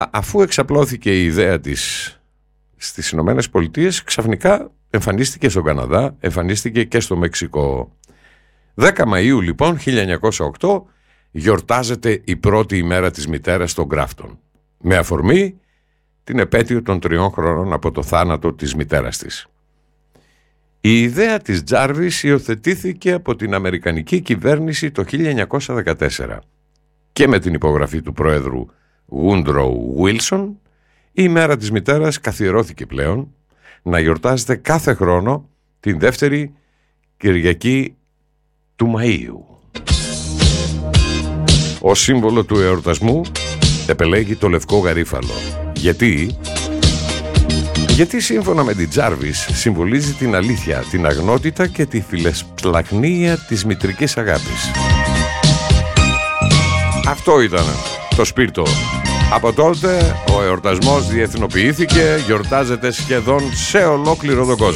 Αφού εξαπλώθηκε η ιδέα της στις Ηνωμένες Πολιτείες, ξαφνικά εμφανίστηκε στον Καναδά, εμφανίστηκε και στο Μεξικό. 10 Μαΐου λοιπόν 1908 γιορτάζεται η πρώτη ημέρα της μητέρας στο Γκράφτον, με αφορμή την επέτειο των 3 χρόνων από το θάνατο της μητέρας της. Η ιδέα της Τζάρβις υιοθετήθηκε από την Αμερικανική κυβέρνηση το 1914 και με την υπογραφή του πρόεδρου Woodrow Wilson, η ημέρα της μητέρας καθιερώθηκε πλέον να γιορτάζεται κάθε χρόνο την δεύτερη Κυριακή του Μαΐου. Ως σύμβολο του εορτασμού επελέγει το λευκό γαρίφαλο. Γιατί σύμφωνα με την Τζάρβις συμβολίζει την αλήθεια, την αγνότητα και τη φιλεσπλαχνία της μητρικής αγάπης. Αυτό ήταν το σπίρτο. Από τότε ο εορτασμός διεθνοποιήθηκε, γιορτάζεται σχεδόν σε ολόκληρο τον κόσμο.